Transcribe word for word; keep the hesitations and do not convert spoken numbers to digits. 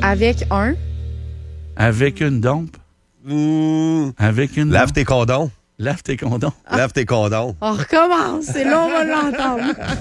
Avec un. Avec une dompe. Mmh. Avec une Lave dompe. tes condoms. Lave tes condoms. Lave tes condoms. On recommence. C'est là, on va l'entendre.